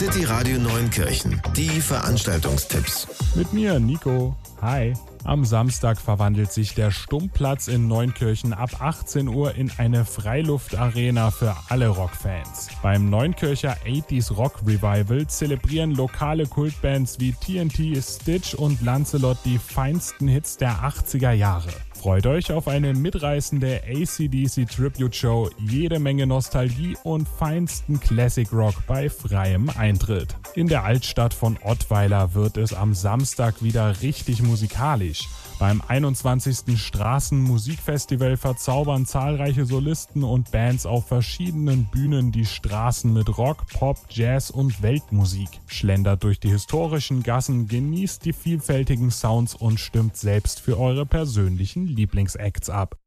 City Radio Neunkirchen. Die Veranstaltungstipps. Mit mir, Nico. Hi. Am Samstag verwandelt sich der Stummplatz in Neunkirchen ab 18 Uhr in eine Freiluftarena für alle Rockfans. Beim Neunkircher 80s Rock Revival zelebrieren lokale Kultbands wie TNT, Stitch und Lancelot die feinsten Hits der 80er Jahre. Freut euch auf eine mitreißende AC/DC Tribute Show, jede Menge Nostalgie und feinsten Classic Rock bei freiem Eintritt. In der Altstadt von Ottweiler wird es am Samstag wieder richtig musikalisch. Beim 21. Straßenmusikfestival verzaubern zahlreiche Solisten und Bands auf verschiedenen Bühnen die Straßen mit Rock, Pop, Jazz und Weltmusik. Schlendert durch die historischen Gassen, genießt die vielfältigen Sounds und stimmt selbst für eure persönlichen Lieblingsacts ab.